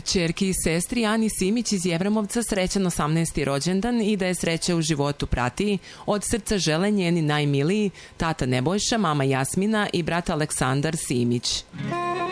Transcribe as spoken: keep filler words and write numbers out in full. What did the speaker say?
Ćerki i sestri Ani Simić iz Jevremovca srećan osamnaesti rođendan i da je sreće u životu prati. Od srca žele njeni najmiliji, tata Nebojša, mama Jasmina i brat Aleksandar Simić.